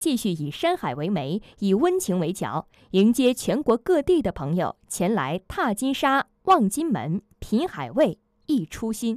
继续以山海为媒，以温情为角，迎接全国各地的朋友前来踏金沙、望金门、品海味、忆初心。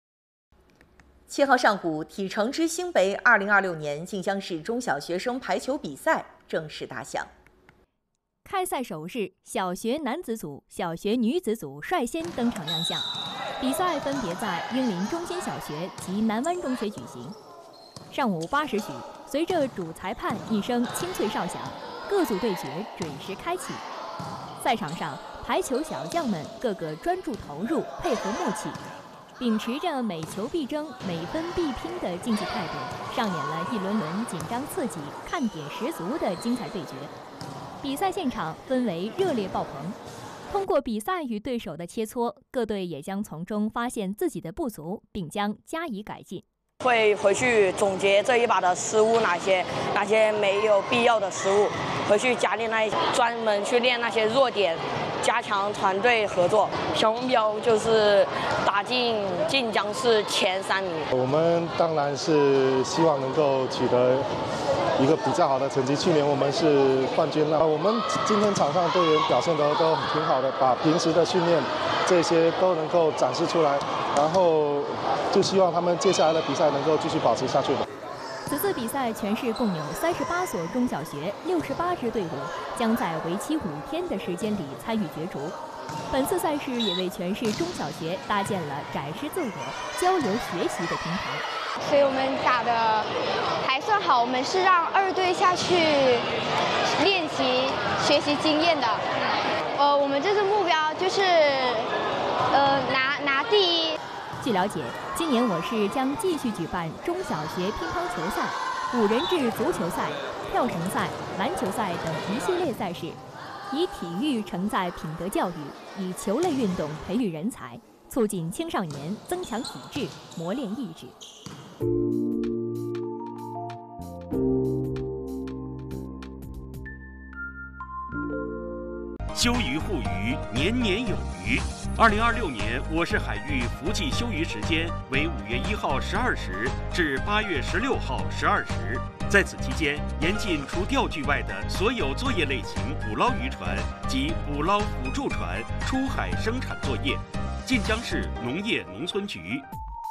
7号上午，体城之星杯2026年晋江市中小学生排球比赛正式打响。 开赛首日，小学男子组、小学女子组率先登场亮相。比赛分别在英林中心小学及南湾中学举行。上午8时许，随着主裁判一声清脆哨响，各组对决准时开启。赛场上，排球小将们个个专注投入，配合默契，秉持着每球必争、每分必拼的竞技态度，上演了一轮轮紧张刺激、看点十足的精彩对决。比赛现场氛围热烈爆棚。通过比赛与对手的切磋，各队也将从中发现自己的不足，并将加以改进。 会回去总结这一把的失误，哪些没有必要的失误，回去加练专门去练那些弱点，加强团队合作。小目标就是打进晋江市前3名。 我们当然是希望能够取得一个比较好的成绩。去年我们是冠军了，我们今天场上队员表现得都挺好的，把平时的训练这些都能够展示出来，然后就希望他们接下来的比赛能够继续保持下去吧。 此次比赛全市共有38所中小学68支队伍，将在为期5天的时间里参与角逐。本次赛事也为全市中小学搭建了展示自我、交流学习的平台。 所以我们打的还算好，我们是让2队下去练习、学习经验的。我们这次目标就是拿第1。 据了解，今年我市将继续举办中小学乒乓球赛、5人制足球赛、跳绳赛、篮球赛等一系列赛事，以体育承载品德教育，以球类运动培育人才，促进青少年增强体质、磨练意志。 休渔护渔，年年有余。2026年，我市海域伏季休渔时间为5月1号12时至8月16号12时。在此期间，严禁除钓具外的所有作业类型捕捞渔船及捕捞辅助船出海生产作业。晋江市农业农村局。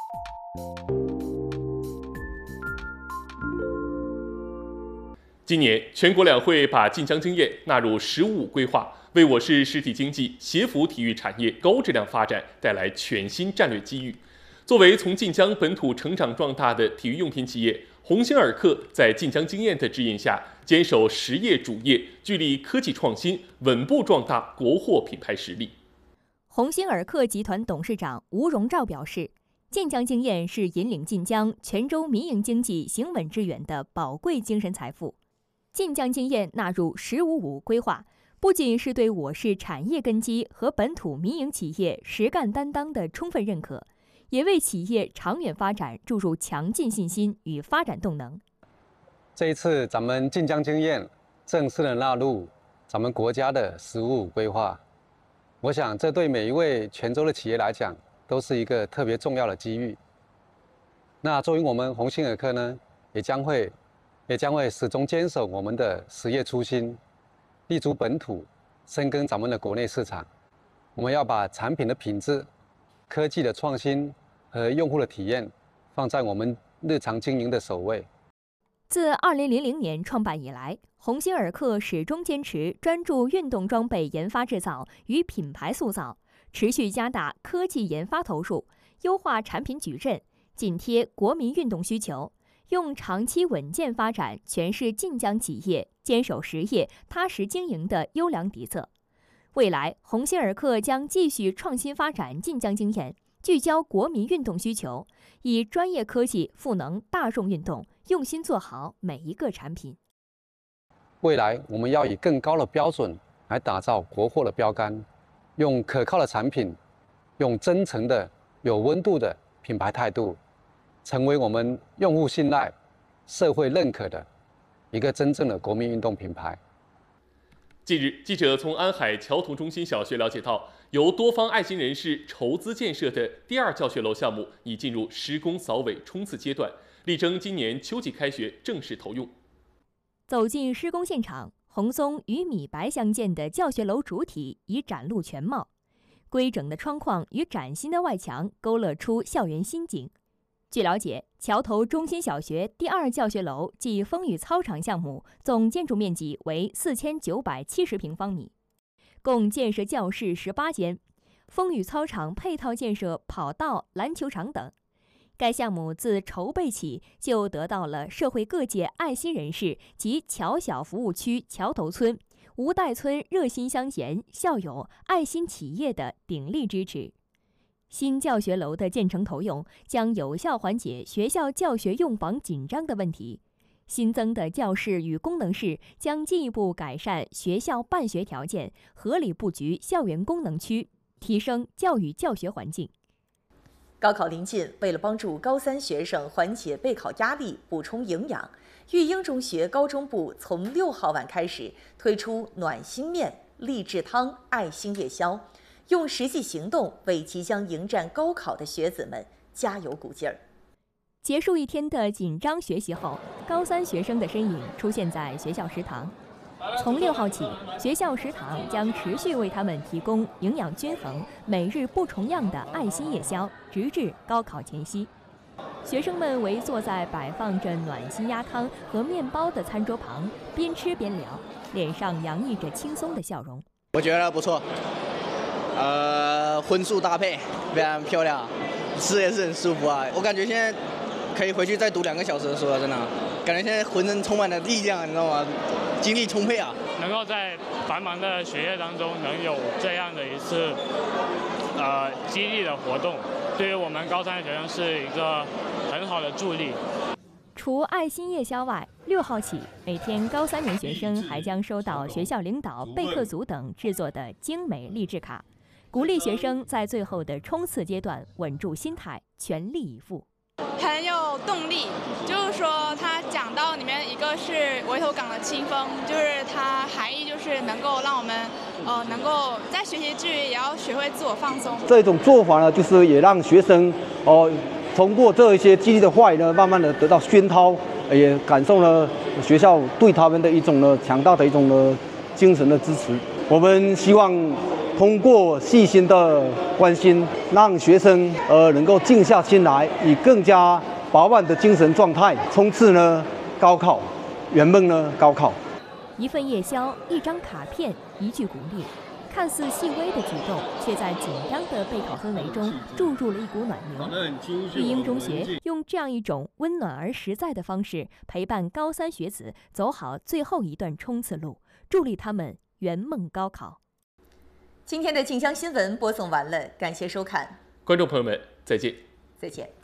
今年，全国两会把晋江经验纳入“十五”规划，为我市实体经济携扶体育产业高质量发展带来全新战略机遇。作为从晋江本土成长壮大的体育用品企业，鸿星尔克在晋江经验的指引下，坚守实业主业，聚力科技创新，稳步壮大国货品牌实力。 鸿星尔克集团董事长吴荣照表示，晋江经验是引领晋江、泉州民营经济行稳致远的宝贵精神财富。晋江经验纳入“15-5”规划，不仅是对我市产业根基和本土民营企业实干担当的充分认可，也为企业长远发展注入强劲信心与发展动能。 这一次，咱们晋江经验正式的纳入咱们国家的“15-5”规划，我想这对每一位泉州的企业来讲，都是一个特别重要的机遇。那作为我们鸿星尔克呢，也将会始终坚守我们的实业初心，立足本土，深耕咱们的国内市场。我们要把产品的品质、科技的创新和用户的体验放在我们日常经营的首位。 自2000年创办以来，鸿星尔克始终坚持专注运动装备研发制造与品牌塑造，持续加大科技研发投入，优化产品矩阵，紧贴国民运动需求。用长期稳健发展诠释晋江企业坚守实业、踏实经营的优良底色。未来，鸿星尔克将继续创新发展晋江经验，聚焦国民运动需求，以专业科技赋能大众运动，用心做好每一个产品。 未来，我们要以更高的标准来打造国货的标杆，用可靠的产品，用真诚的、有温度的品牌态度，成为我们用户信赖、社会认可的一个真正的国民运动品牌。 近日，记者从安海桥头中心小学了解到，由多方爱心人士筹资建设的第2教学楼项目已进入施工扫尾冲刺阶段，力争今年秋季开学正式投用。 走进施工现场，红松与米白相间的教学楼主体已展露全貌，规整的窗框与崭新的外墙勾勒出校园新景。据了解，桥头中心小学第2教学楼暨风雨操场项目总建筑面积为4970平方米，共建设教室18间，风雨操场配套建设跑道、篮球场等。该项目自筹备起就得到了社会各界爱心人士及侨小服务区桥头村、吴代村热心乡贤、校友、爱心企业的鼎力支持。新教学楼的建成投用将有效缓解学校教学用房紧张的问题。新增的教室与功能室将进一步改善学校办学条件，合理布局校园功能区，提升教育教学环境。 高考临近，为了帮助高3学生缓解备考压力、补充营养，育英中学高中部从6号晚开始推出暖心面、励志汤、爱心夜宵，用实际行动为即将迎战高考的学子们加油鼓劲儿。 结束一天的紧张学习后，高3学生的身影出现在学校食堂。从6号起，学校食堂将持续为他们提供营养均衡、每日不重样的爱心夜宵，直至高考前夕。学生们围坐在摆放着暖心鸭汤和面包的餐桌旁，边吃边聊，脸上洋溢着轻松的笑容。 我觉得不错，荤素搭配非常漂亮，吃也是很舒服啊。我感觉现在可以回去再读2个小时的书了，真的，感觉现在浑身充满了力量，你知道吗？精力充沛啊！ 能够在繁忙的学业当中能有这样的一次激励的活动，对于我们高3的学生是一个很好的助力。 除爱心夜宵外，6号起，每天高3年学生还将收到学校领导、备课组等制作的精美励志卡，鼓励学生在最后的冲刺阶段稳住心态，全力以赴。 很有动力，就是说他讲到里面一个是围头港的清风，就是它含义就是能够让我们能够在学习之余也要学会自我放松。 这种做法呢，就是也让学生通过这一些激励的话语呢，慢慢的得到熏陶，也感受了学校对他们的一种强大的一种精神的支持。我们希望通过细心的关心，让学生能够静下心来，以更加饱满的精神状态冲刺高考，圆梦高考。 一份夜宵，一张卡片，一句鼓励，看似细微的举动，却在紧张的备考氛围中注入了一股暖流。育英中学用这样一种温暖而实在的方式，陪伴高3学子走好最后一段冲刺路，助力他们圆梦高考。 今天的晋江新闻播送完了，感谢收看， 观众朋友们，再见。 再见。